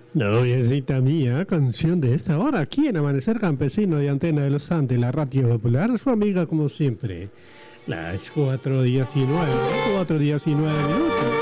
Noviecita mía, canción de esta hora aquí en Amanecer Campesino de Antena de los Andes, la radio popular, su amiga como siempre, las 4:19 minutos.